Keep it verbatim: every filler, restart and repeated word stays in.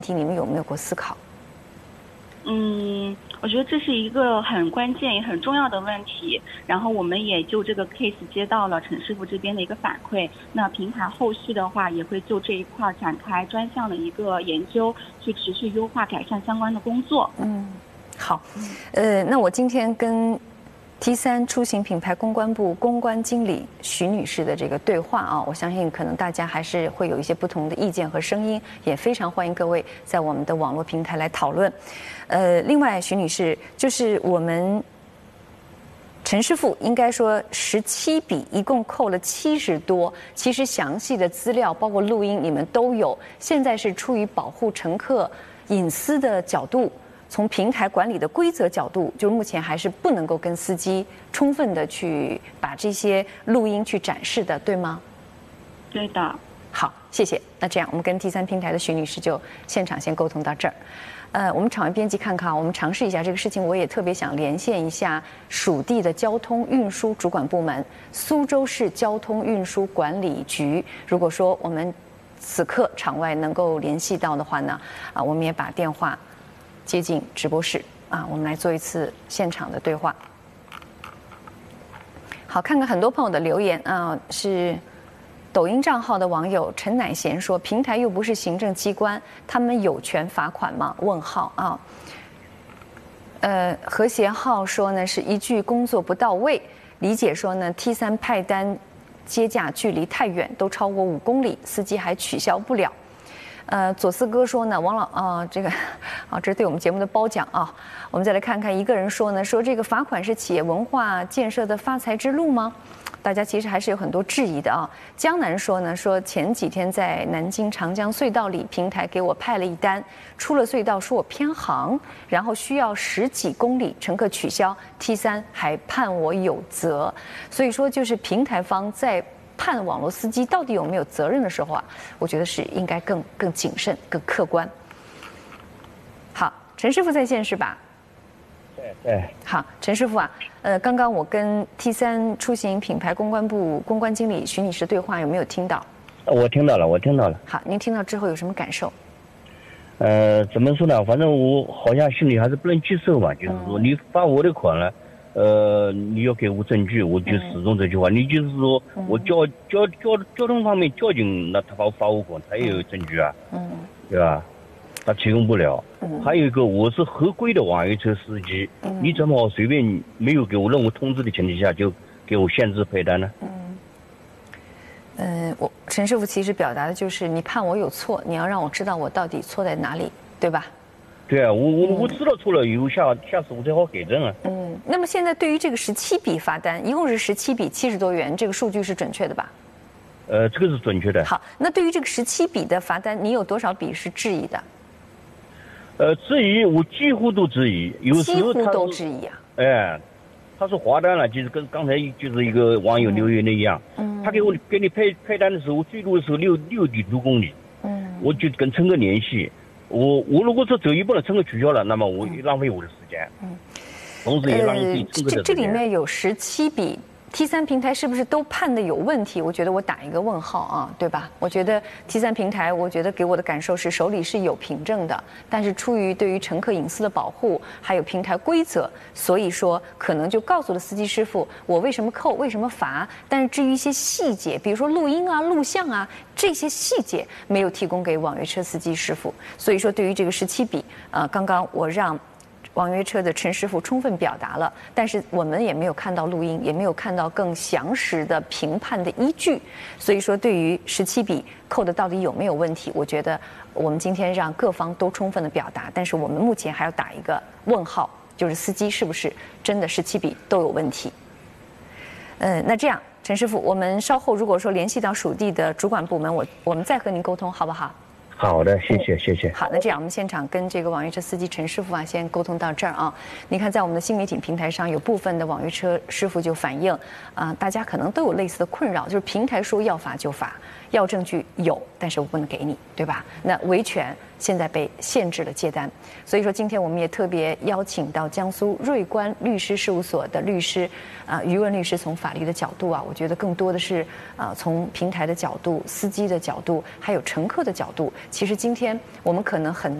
题你们有没有过思考？ 嗯，我觉得这是一个很关键也很重要的问题。然后我们也就这个 case 接到了陈师傅这边的一个反馈。那平台后续的话也会就这一块展开专项的一个研究，去持续优化改善相关的工作。 嗯，好，呃，那我今天跟 T 三出行品牌公关部公关经理徐女士的这个对话啊，我相信可能大家还是会有一些不同的意见和声音，也非常欢迎各位在我们的网络平台来讨论。呃，另外，徐女士，就是我们陈师傅应该说十七笔，一共扣了七十多，其实详细的资料包括录音你们都有，现在是出于保护乘客隐私的角度。从平台管理的规则角度，就是目前还是不能够跟司机充分的去把这些录音去展示的，对吗？ 对的。 好，谢谢。那这样，我们跟 T 三平台的徐女士就现场先沟通到这儿。呃，我们场外编辑看看啊，我们尝试一下这个事情，我也特别想连线一下属地的交通运输主管部门——苏州市交通运输管理局。如果说我们此刻场外能够联系到的话呢，啊，我们也把电话接进直播室啊，我们来做一次现场的对话。好，看看很多朋友的留言啊，是抖音账号的网友陈乃贤说：“平台又不是行政机关，他们有权罚款吗？”问号啊。呃，和谐号说呢是一句工作不到位。理解说呢 ，T 三派单接驾距离太远，都超过五公里，司机还取消不了。呃，左四哥说呢，王老啊、呃，这个啊，这是对我们节目的褒奖啊。我们再来看看一个人说呢，说这个罚款是企业文化建设的发财之路吗？大家其实还是有很多质疑的啊。江南说呢，说前几天在南京长江隧道里，平台给我派了一单，出了隧道说我偏航，然后需要十几公里，乘客取消 ，T 三还判我有责。所以说，就是平台方在判网络司机到底有没有责任的时候啊，我觉得是应该更更谨慎、更客观。好，陈师傅在线是吧？ 对对。 好，陈师傅啊，呃，刚刚我跟 T 三出行品牌公关部公关经理徐女士对话，有没有听到？ 我听到了，我听到了。 好，您听到之后有什么感受？ 呃，怎么说呢？反正我好像心里还是不能接受吧，就是说你罚我的款了。呃，你要给我证据，我就始终这句话。嗯、你就是说我交交交交通方面交警，那他把我罚我款，他也有证据啊，嗯，对吧？他提供不了。嗯、还有一个，我是合规的网约车司机，嗯、你怎么随便没有给我任何通知的前提下就给我限制配单呢？嗯， 呃，我陈师傅其实表达的就是你判我有错，你要让我知道我到底错在哪里，对吧？ 对啊，我我我知道错了以后，下下次我才好改正啊。 嗯，那么现在对于这个十七笔罚单，一共是十七笔七十多元，这个数据是准确的吧？ 呃，这个是准确的。 好，那对于这个十七笔的罚单，你有多少笔是质疑的？ 呃，质疑我几乎都质疑，有时候几乎都质疑啊。 哎，他说划单了，就是跟刚才就是一个网友留言的一样。嗯。他给我给你配配单的时候，最多的时候六六点多公里。嗯。我就跟乘客联系。我我如果说走一步了，乘客取消了，那么我浪费我的时间，嗯，同时也浪费乘客的时间。 这这里面有十七笔 T 三平台是不是都判的有问题？我觉得我打一个问号啊，对吧？我觉得 T 三平台，我觉得给我的感受是手里是有凭证的，但是出于对于乘客隐私的保护，还有平台规则，所以说可能就告诉了司机师傅我为什么扣，为什么罚。但是至于一些细节，比如说录音啊、录像啊这些细节，没有提供给网约车司机师傅。所以说，对于这个十七笔，呃，刚刚我让网约车的陈师傅充分表达了，但是我们也没有看到录音，也没有看到更详实的评判的依据。所以说，对于十七笔扣的到底有没有问题，我觉得我们今天让各方都充分的表达，但是我们目前还要打一个问号，就是司机是不是真的十七笔都有问题？嗯，那这样，陈师傅，我们稍后如果说联系到属地的主管部门，我我们再和您沟通，好不好？ 好的，谢谢谢谢。 好，那这样我们现场跟这个网约车司机陈师傅啊，先沟通到这儿啊。你看，在我们的新媒体平台上，有部分的网约车师傅就反映，啊、呃，大家可能都有类似的困扰，就是平台说要罚就罚，要证据有，但是我不能给你，对吧？那维权现在被限制了接单。所以说，今天我们也特别邀请到江苏瑞观律师事务所的律师，啊、呃，于文律师，从法律的角度啊，我觉得更多的是啊、呃，从平台的角度、司机的角度，还有乘客的角度，其实今天我们可能很难。